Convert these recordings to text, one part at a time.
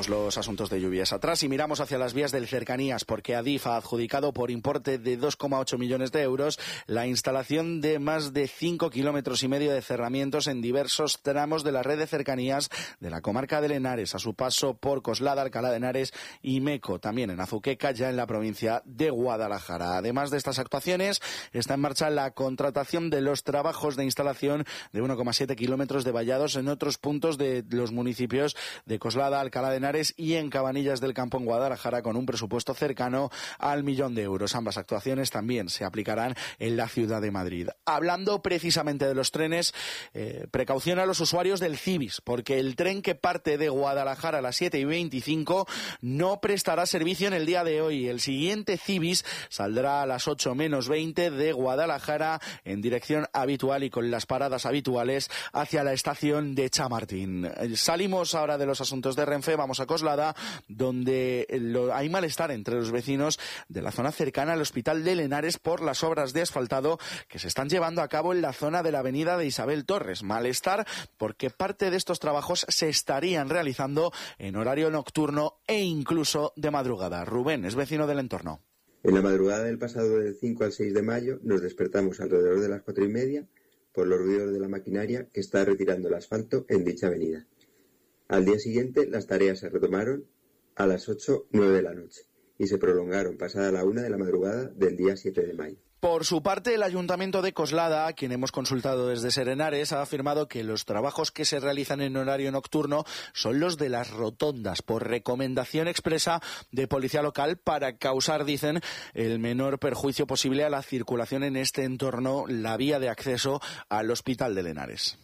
Dejamos los asuntos de lluvias atrás y miramos hacia las vías del Cercanías, porque Adif ha adjudicado por importe de 2,8 millones de euros la instalación de más de 5,5 kilómetros de cerramientos en diversos tramos de la red de cercanías de la comarca de Henares, a su paso por Coslada, Alcalá de Henares y Meco, también en Azuqueca, ya en la provincia de Guadalajara. Además de estas actuaciones, está en marcha la contratación de los trabajos de instalación de 1,7 kilómetros de vallados en otros puntos de los municipios de Coslada, Alcalá de Henares y en Cabanillas del Campo, en Guadalajara, con un presupuesto cercano al 1 millón de euros. Ambas actuaciones también se aplicarán en la ciudad de Madrid. Hablando precisamente de los trenes, precaución a los usuarios del Cibis, porque el tren que parte de Guadalajara a las 7:25 no prestará servicio en el día de hoy. El siguiente Cibis saldrá a las 8:20 de Guadalajara en dirección habitual y con las paradas habituales hacia la estación de Chamartín. Salimos ahora de los asuntos de Renfe, vamos a Coslada, donde hay malestar entre los vecinos de la zona cercana al Hospital de Henares por las obras de asfaltado que se están llevando a cabo en la zona de la avenida de Isabel Torres. Malestar porque parte de estos trabajos se estarían realizando en horario nocturno e incluso de madrugada. Rubén es vecino del entorno. En la madrugada del pasado del 5 al 6 de mayo nos despertamos alrededor de las 4:30 por los ruidos de la maquinaria que está retirando el asfalto en dicha avenida. Al día siguiente las tareas se retomaron a las 8:09 de la noche y se prolongaron pasada la 1 de la madrugada del día 7 de mayo. Por su parte, el Ayuntamiento de Coslada, a quien hemos consultado desde Serenares, ha afirmado que los trabajos que se realizan en horario nocturno son los de las rotondas, por recomendación expresa de Policía Local para causar, dicen, el menor perjuicio posible a la circulación en este entorno, la vía de acceso al Hospital de Henares.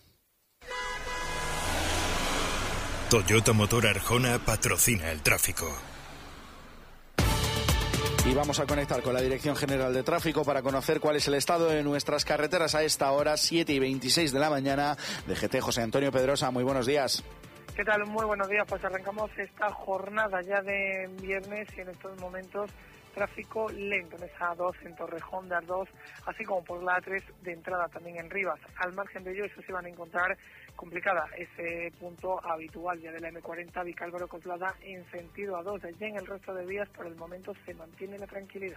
Toyota Motor Arjona patrocina el tráfico. Y vamos a conectar con la Dirección General de Tráfico para conocer cuál es el estado de nuestras carreteras a esta hora, 7:26 de la mañana. DGT, José Antonio Pedrosa, muy buenos días. ¿Qué tal? Muy buenos días. Pues arrancamos esta jornada ya de viernes y en estos momentos tráfico lento en esa A2 en Torrejón de Ardoz, así como por la A3 de entrada también en Rivas. Al margen de ello, eso se van a encontrar complicada ese punto habitual ya de la M40 Vicálvaro-Coslada en sentido A2. Ya en el resto de vías por el momento se mantiene la tranquilidad.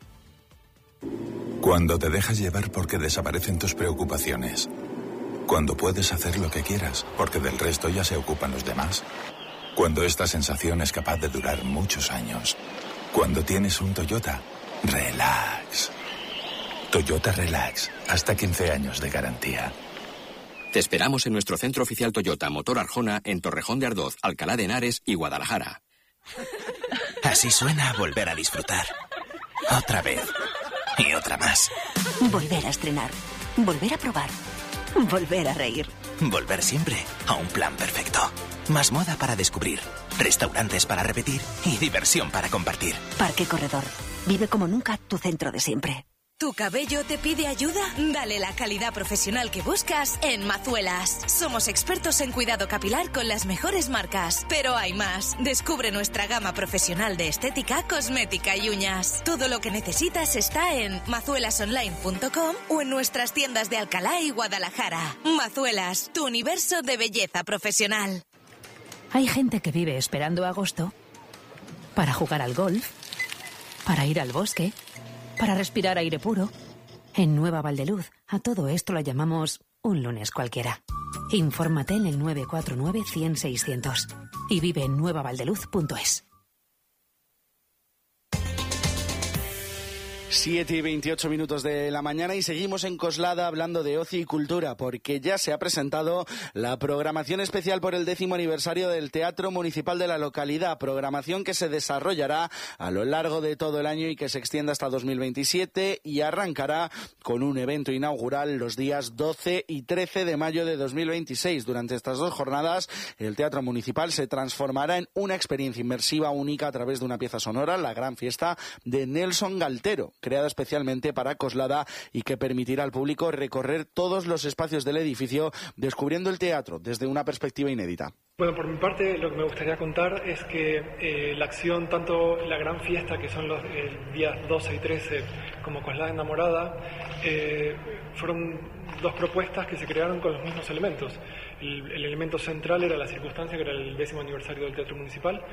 Cuando te dejas llevar porque desaparecen tus preocupaciones. Cuando puedes hacer lo que quieras porque del resto ya se ocupan los demás. Cuando esta sensación es capaz de durar muchos años. Cuando tienes un Toyota, relax. Toyota Relax, hasta 15 años de garantía. Te esperamos en nuestro centro oficial Toyota Motor Arjona en Torrejón de Ardoz, Alcalá de Henares y Guadalajara. Así suena volver a disfrutar. Otra vez. Y otra más. Volver a estrenar. Volver a probar. Volver a reír. Volver siempre a un plan perfecto. Más moda para descubrir, restaurantes para repetir y diversión para compartir. Parque Corredor. Vive como nunca tu centro de siempre. ¿Tu cabello te pide ayuda? Dale la calidad profesional que buscas en Mazuelas. Somos expertos en cuidado capilar con las mejores marcas. Pero hay más. Descubre nuestra gama profesional de estética, cosmética y uñas. Todo lo que necesitas está en mazuelasonline.com o en nuestras tiendas de Alcalá y Guadalajara. Mazuelas, tu universo de belleza profesional. Hay gente que vive esperando agosto para jugar al golf, para ir al bosque, para respirar aire puro. En Nueva Valdeluz, a todo esto lo llamamos un lunes cualquiera. Infórmate en el 949-100-600 y vive en nuevavaldeluz.es. 7:28 de la mañana y seguimos en Coslada hablando de ocio y cultura porque ya se ha presentado la programación especial por el 10º aniversario del Teatro Municipal de la localidad, programación que se desarrollará a lo largo de todo el año y que se extiende hasta 2027 y arrancará con un evento inaugural los días 12 y 13 de mayo de 2026. Durante estas dos jornadas el Teatro Municipal se transformará en una experiencia inmersiva única a través de una pieza sonora, la Gran Fiesta de Nelson Galtero, creada especialmente para Coslada y que permitirá al público recorrer todos los espacios del edificio descubriendo el teatro desde una perspectiva inédita. Bueno, por mi parte, lo que me gustaría contar es que la acción, tanto la Gran Fiesta, que son los días 12 y 13, como Coslada Enamorada, fueron dos propuestas que se crearon con los mismos elementos. El elemento central era la circunstancia, que era el 10º aniversario del Teatro Municipal,